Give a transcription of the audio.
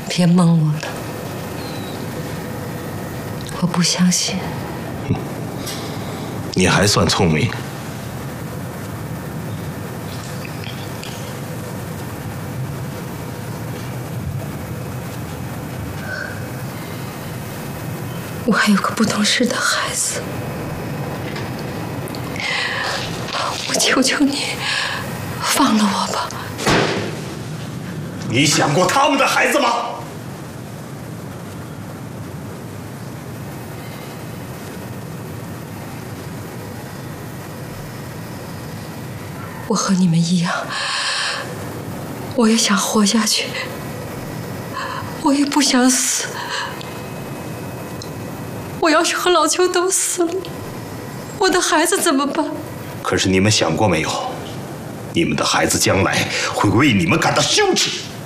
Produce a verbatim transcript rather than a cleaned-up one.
别蒙我了，我不相信。 你还算聪明。 我还有个不懂事的孩子，我求求你，放了我吧。 你想过他们的孩子吗？ 我和你们一样，我也想活下去，我也不想死。我要是和老邱都死了，我的孩子怎么办？ 可是你们想过没有，你们的孩子将来会为你们感到羞耻。